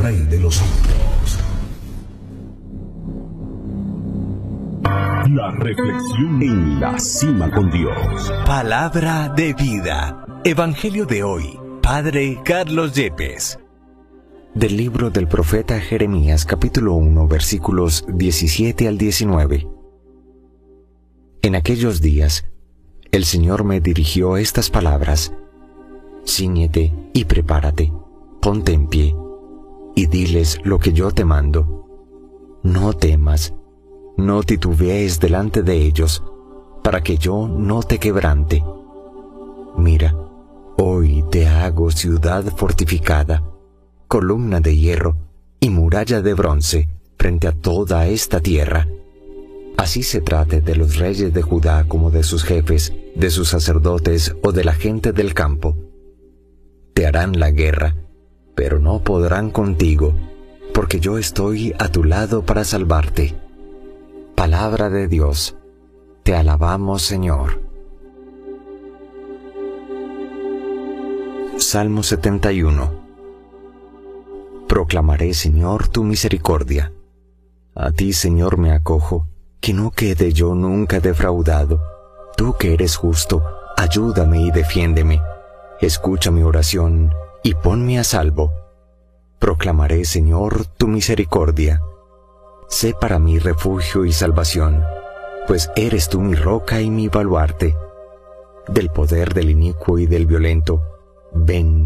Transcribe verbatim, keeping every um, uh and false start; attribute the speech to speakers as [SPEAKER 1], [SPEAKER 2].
[SPEAKER 1] Rey de los siglos. La reflexión en la cima con Dios.
[SPEAKER 2] Palabra de vida. Evangelio de hoy. Padre Carlos Yepes.
[SPEAKER 3] Del libro del profeta Jeremías, capítulo uno, versículos diecisiete al diecinueve. En aquellos días, el Señor me dirigió estas palabras: Cíñete y prepárate, ponte en pie, y diles lo que yo te mando. No temas, no titubees delante de ellos, para que yo no te quebrante. Mira, hoy te hago ciudad fortificada, columna de hierro y muralla de bronce frente a toda esta tierra. Así se trate de los reyes de Judá como de sus jefes, de sus sacerdotes o de la gente del campo. Te harán la guerra, pero no podrán contigo, porque yo estoy a tu lado para salvarte. Palabra de Dios. Te alabamos, Señor. Salmo setenta y uno. Proclamaré, Señor, tu misericordia. A ti, Señor, me acojo, que no quede yo nunca defraudado. Tú que eres justo, ayúdame y defiéndeme. Escucha mi oración y ponme a salvo. Proclamaré, Señor, tu misericordia. Sé para mí refugio y salvación, pues eres tú mi roca y mi baluarte. Del poder del inicuo y del violento, ven